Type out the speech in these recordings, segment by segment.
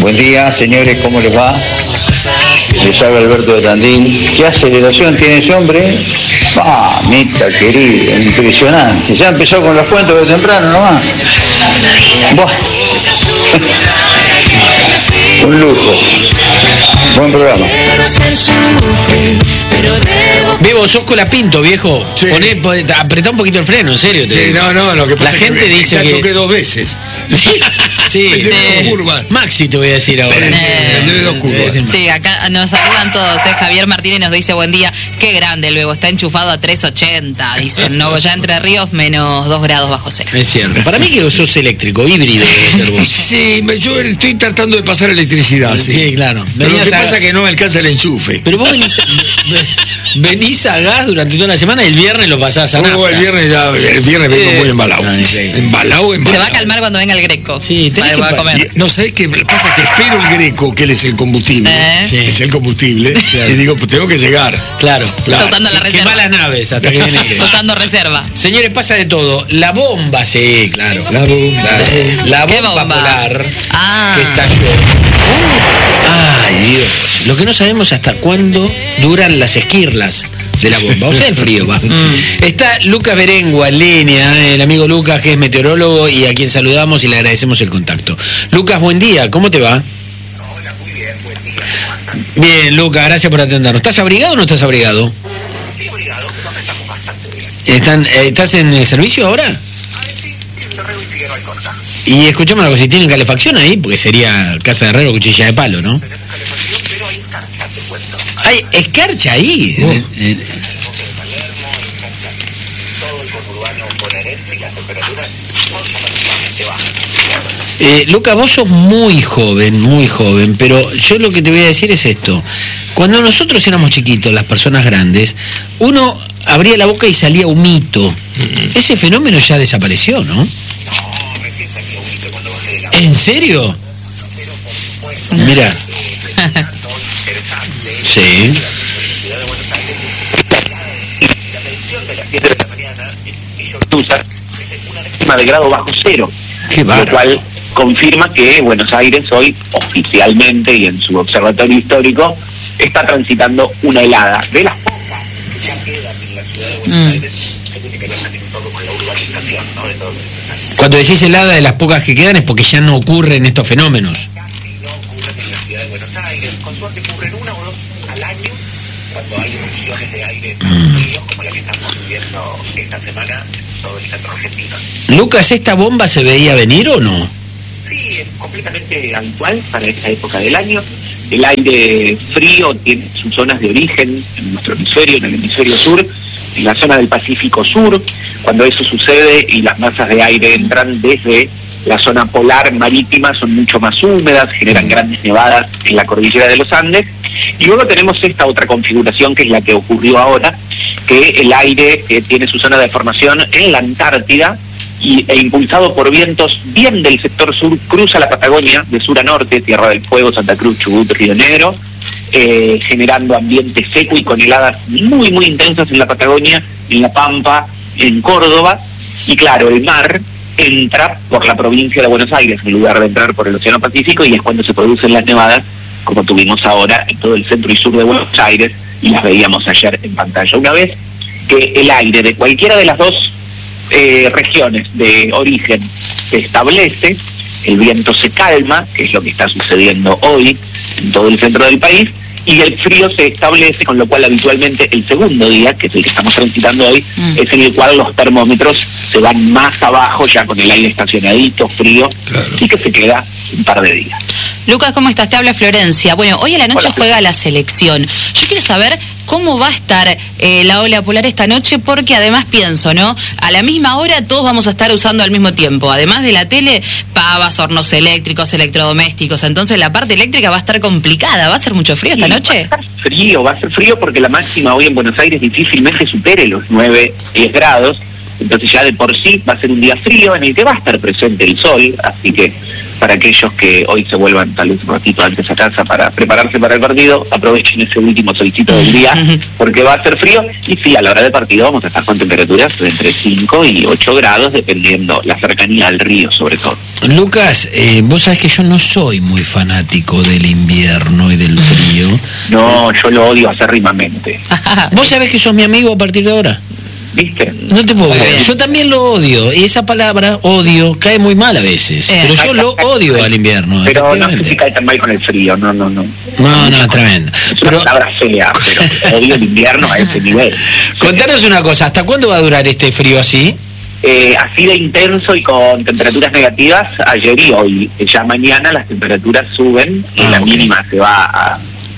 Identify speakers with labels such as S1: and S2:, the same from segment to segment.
S1: Buen día, señores, ¿cómo les va? Les habla Alberto de Tandil. ¿Qué aceleración tiene ese hombre? Mamita querida, impresionante. Ya empezó con los cuentos de temprano nomás. Buah. Un lujo. Buen programa.
S2: Bebo, sos Colapinto, viejo. Sí. Apretá un poquito el freno, en serio.
S3: Sí, no, lo que pasa
S2: la gente dice
S3: ya
S2: que
S3: choqué 2 veces.
S2: Sí, Maxi te voy a decir ahora.
S3: Debe 2 curvas.
S4: Sí, acá nos saludan todos. Javier Martínez nos dice buen día. Qué grande el Bebo, está enchufado a 380. Dicen, no, ya Entre Ríos, menos 2 grados bajo cero.
S2: Es cierto. Para mí que sos eléctrico, híbrido debe ser vos.
S3: Sí, yo estoy tratando de pasar electricidad.
S2: Sí, claro.
S3: Pero lo que pasa es que no me alcanza el enchufe.
S2: Pero vos venís a gas durante toda la semana y el viernes lo pasás a nafta.
S3: El viernes vengo muy embalado. Embalado.
S4: Se va a calmar cuando venga el Greco.
S2: Sí, tenés que
S4: comer.
S3: No, ¿sabés qué pasa? Que espero el Greco, que él es el combustible.
S2: Sí.
S3: Es el combustible. Claro. Y digo, pues tengo que llegar.
S2: Claro.
S4: Soltando la reserva.
S2: Que va las naves hasta que viene el Greco.
S4: Soltando reserva.
S2: Señores, pasa de todo. La bomba, sí, claro.
S3: La bomba.
S2: La
S4: ¿Qué
S2: bomba polar que estalló. Ay, Dios. Lo que no sabemos hasta cuándo duran las esquirlas de la bomba, o sea, el frío va. Está Lucas Berengua en línea, el amigo Lucas, que es meteorólogo y a quien saludamos y le agradecemos el contacto. Lucas, buen día, ¿cómo te va?
S5: Hola, muy bien, buen día.
S2: Bien, Lucas, gracias por atendernos. ¿Estás abrigado o no estás abrigado?
S5: Sí, abrigado, pero estamos bastante bien.
S2: ¿Estás en el servicio ahora?
S5: Sí, en Herrero y Figueroa Alcorta.
S2: Y escuchame una cosa, si tienen calefacción ahí, porque sería casa de herrero, cuchilla de palo, ¿no?
S5: Tenemos calefacción, pero hay escarcha, te cuento.
S2: ¿Hay escarcha ahí?
S5: Todo el conurbano bonaerense y las temperaturas son relativamente bajas.
S2: Lucas, vos sos muy joven, pero yo lo que te voy a decir es esto. Cuando nosotros éramos chiquitos, las personas grandes, uno abría la boca y salía humito. Ese fenómeno ya desapareció, ¿no?
S5: No, recién salía humito cuando bajé de la...
S2: ¿En serio?
S5: Pero por supuesto...
S2: Mira.
S5: Interesante.
S2: Sí.
S5: La Ciudad de Buenos Aires, la medición de las 7 de la mañana en Villortúzar es una décima de grado bajo cero.
S2: Qué bárbaro.
S5: Lo cual confirma que Buenos Aires hoy, oficialmente y en su observatorio histórico, está transitando una helada. De las pocas que ya quedan en la ciudad de Buenos Aires, que tiene que ver también todo con la urbanización, ¿no? De todo.
S2: Cuando decís helada de las pocas que quedan es porque ya no ocurren estos fenómenos.
S5: Casi no ocurren en la ciudad de Buenos Aires. Con suerte ocurren 1 o 2 al año, cuando hay erupciones de aire fríos, como la que estamos viviendo esta semana en todo el centro argentino.
S2: Lucas, ¿esta bomba se veía venir o no?
S5: Sí, es completamente habitual para esta época del año. El aire frío tiene sus zonas de origen en nuestro hemisferio, en el hemisferio sur, en la zona del Pacífico Sur. Cuando eso sucede y las masas de aire entran desde la zona polar marítima, son mucho más húmedas, generan grandes nevadas en la cordillera de los Andes. Y luego tenemos esta otra configuración, que es la que ocurrió ahora, que el aire tiene su zona de formación en la Antártida, e impulsado por vientos bien del sector sur, cruza la Patagonia de sur a norte, Tierra del Fuego, Santa Cruz, Chubut, Río Negro, generando ambiente seco y con heladas muy intensas en la Patagonia, en La Pampa, en Córdoba. Y claro, el mar entra por la provincia de Buenos Aires en lugar de entrar por el Océano Pacífico, y es cuando se producen las nevadas, como tuvimos ahora en todo el centro y sur de Buenos Aires, y las veíamos ayer en pantalla. Una vez que el aire de cualquiera de las dos regiones de origen se establece, el viento se calma, que es lo que está sucediendo hoy en todo el centro del país, y el frío se establece, con lo cual habitualmente el segundo día, que es el que estamos transitando hoy, es en el cual los termómetros se van más abajo, ya con el aire estacionadito, frío, y que se queda un par de días.
S4: Lucas, ¿cómo estás? Te habla Florencia. Bueno, hoy a la noche juega la selección. Yo quiero saber cómo va a estar la ola polar esta noche, porque además pienso, ¿no? A la misma hora todos vamos a estar usando al mismo tiempo. Además de la tele, pavas, hornos eléctricos, electrodomésticos. Entonces la parte eléctrica va a estar complicada. ¿Va a ser mucho frío esta noche?
S5: Va a ser frío porque la máxima hoy en Buenos Aires difícilmente supere los 9, 10 grados. Entonces ya de por sí va a ser un día frío en el que va a estar presente el sol, así que para aquellos que hoy se vuelvan tal vez un ratito antes a casa para prepararse para el partido, aprovechen ese último solcito del día, porque va a ser frío, y sí, a la hora del partido vamos a estar con temperaturas de entre 5 y 8 grados, dependiendo la cercanía al río, sobre todo.
S2: Lucas, vos sabés que yo no soy muy fanático del invierno y del frío.
S5: No, yo lo odio acérrimamente.
S2: ¿Vos sabés que sos mi amigo a partir de ahora?
S5: ¿Viste?
S2: No te puedo creer. Yo también lo odio. Y esa palabra, odio, cae muy mal a veces. Pero yo lo odio al invierno.
S5: Pero no sé si cae tan mal con el frío. No,
S2: tremendo.
S5: Es una palabra fea, pero odio el invierno a ese nivel.
S2: Contanos una cosa, ¿hasta cuándo va a durar este frío así?
S5: Así de intenso y con temperaturas negativas ayer y hoy. Ya mañana las temperaturas suben y la mínima se va a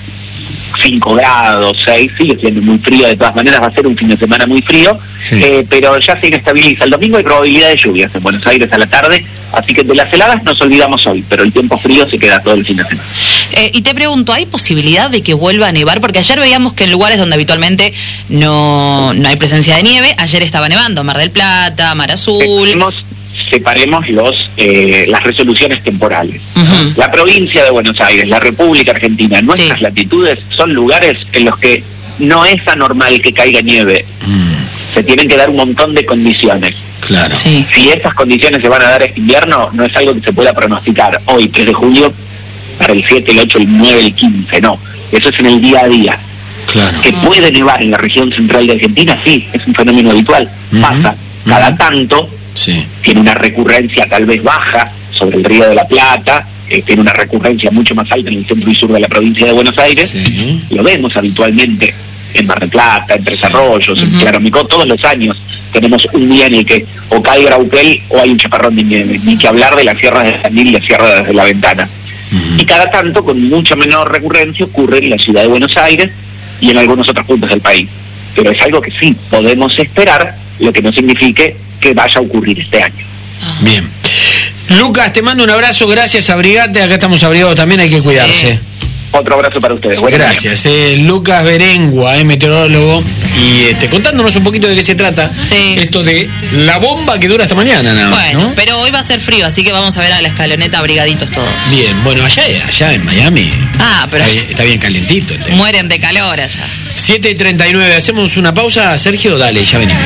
S5: 5 grados, 6, sigue siendo muy frío, de todas maneras va a ser un fin de semana muy frío, pero ya se inestabiliza. El domingo hay probabilidad de lluvias en Buenos Aires a la tarde, así que de las heladas nos olvidamos hoy, pero el tiempo frío se queda todo el fin de semana.
S4: Y te pregunto, ¿hay posibilidad de que vuelva a nevar? Porque ayer veíamos que en lugares donde habitualmente no hay presencia de nieve, ayer estaba nevando, Mar del Plata, Mar Azul.
S5: Separemos las resoluciones temporales. La provincia de Buenos Aires, la República Argentina, nuestras latitudes son lugares en los que no es anormal que caiga nieve. Se tienen que dar un montón de condiciones.
S2: Claro.
S4: Sí.
S5: Si esas condiciones se van a dar este invierno, no es algo que se pueda pronosticar hoy, 3 de julio, para el 7, el 8, el 9, el 15, no. Eso es en el día a día.
S2: Claro.
S5: Que puede nevar en la región central de Argentina, sí, es un fenómeno habitual. Pasa cada tanto.
S2: Sí.
S5: Tiene una recurrencia tal vez baja sobre el Río de la Plata, tiene una recurrencia mucho más alta en el centro y sur de la provincia de Buenos Aires.
S2: Sí.
S5: Lo vemos habitualmente en Mar del Plata, en Tres Arroyos, en Claromicó, todos los años tenemos un día en el que o cae grauquel o hay un chaparrón de nieve, ni que hablar de las sierras de Tandil y las sierras de La Ventana. Y cada tanto, con mucha menor recurrencia, ocurre en la ciudad de Buenos Aires y en algunos otros puntos del país. Pero es algo que sí podemos esperar, lo que no signifique que vaya a ocurrir este año.
S2: Bien. Lucas, te mando un abrazo, gracias, abrigate, acá estamos abrigados también, hay que cuidarse.
S5: Otro abrazo para ustedes.
S2: Gracias. Lucas Berengua, meteorólogo, y contándonos un poquito de qué se trata.
S4: Sí.
S2: Esto de la bomba que dura hasta mañana, nada más.
S4: Bueno,
S2: ¿no?
S4: pero hoy va a ser frío, así que vamos a ver a la escaloneta abrigaditos todos.
S2: Bien, bueno, allá en Miami
S4: pero
S2: está bien calientito.
S4: Mueren de calor allá.
S2: 7:39, hacemos una pausa, Sergio, dale, ya venimos.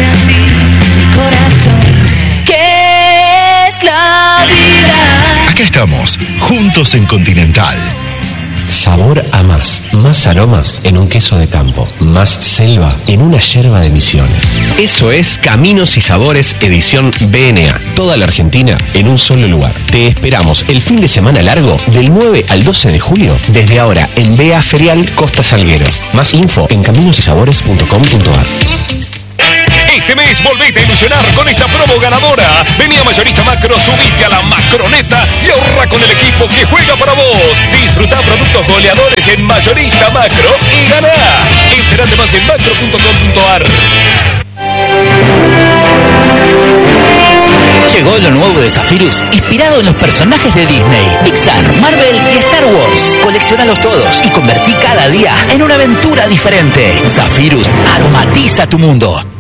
S4: ¿Qué es la vida?
S6: Acá estamos, juntos en Continental.
S7: Sabor a más. Más aromas en un queso de campo. Más selva en una yerba de Misiones. Eso es Caminos y Sabores edición BNA. Toda la Argentina en un solo lugar. Te esperamos el fin de semana largo del 9 al 12 de julio. Desde ahora en BA Ferial Costa Salguero. Más info en caminosysabores.com.ar.
S8: Este mes volvete a ilusionar con esta promo ganadora. Vení a Mayorista Macro, subite a la Macroneta y ahorra con el equipo que juega para vos. Disfruta productos goleadores en Mayorista Macro y ganá. Enterate más en macro.com.ar.
S9: Llegó lo nuevo de Zephyrus, inspirado en los personajes de Disney, Pixar, Marvel y Star Wars. Coleccionalos todos y convertí cada día en una aventura diferente. Zephyrus aromatiza tu mundo.